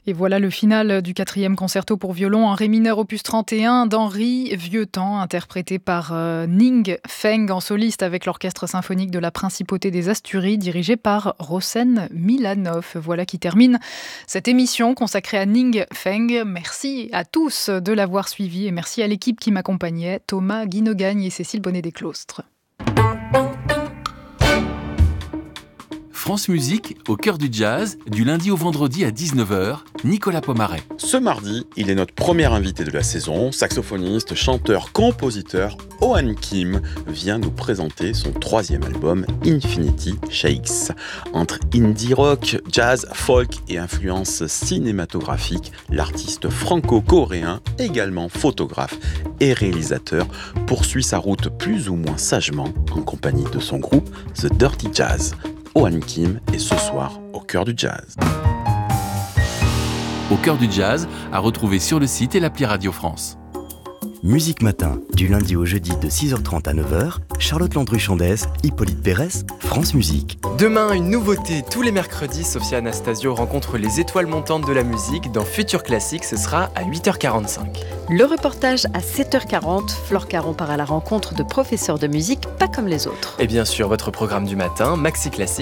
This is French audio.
Et voilà le final du 4e concerto pour violon en ré mineur opus 31 d'Henri Vieuxtemps, interprété par Ning Feng en soliste avec l'Orchestre symphonique de la Principauté des Asturies, dirigé par Rossen Milanov. Voilà qui termine cette émission consacrée à Ning Feng. Merci à tous de l'avoir suivi et merci à l'équipe qui m'accompagnait, Thomas Guinogagne et Cécile Bonnet-Desclostres. France Musique, au cœur du jazz, du lundi au vendredi à 19h, Nicolas Pomaret. Ce mardi, il est notre premier invité de la saison, saxophoniste, chanteur, compositeur. Oh-Han Kim vient nous présenter son 3e album, Infinity Shakes. Entre indie rock, jazz, folk et influences cinématographiques, l'artiste franco-coréen, également photographe et réalisateur, poursuit sa route plus ou moins sagement en compagnie de son groupe The Dirty Jazz. Oh-Han Kim est ce soir au cœur du jazz. Au cœur du jazz, à retrouver sur le site et l'appli Radio France. Musique Matin, du lundi au jeudi de 6h30 à 9h, Charlotte Landru-Chandès, Hippolyte Pérès, France Musique. Demain, une nouveauté. Tous les mercredis, Sophia Anastasio rencontre les étoiles montantes de la musique dans Futur Classique. Ce sera à 8h45. Le reportage à 7h40. Flore Caron part à la rencontre de professeurs de musique pas comme les autres. Et bien sûr, votre programme du matin, Maxi Classique.